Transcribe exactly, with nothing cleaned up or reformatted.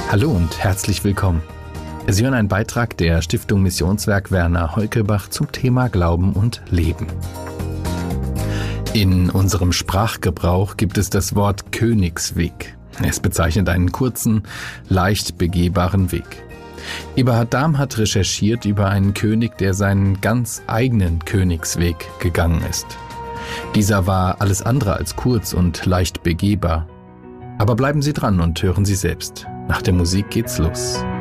Hallo und herzlich willkommen. Sie hören einen Beitrag der Stiftung Missionswerk Werner Heukelbach zum Thema Glauben und Leben. In unserem Sprachgebrauch gibt es das Wort Königsweg. Es bezeichnet einen kurzen, leicht begehbaren Weg. Eberhard Dahm hat recherchiert über einen König, der seinen ganz eigenen Königsweg gegangen ist. Dieser war alles andere als kurz und leicht begehbar. Aber bleiben Sie dran und hören Sie selbst. Nach der Musik geht's los.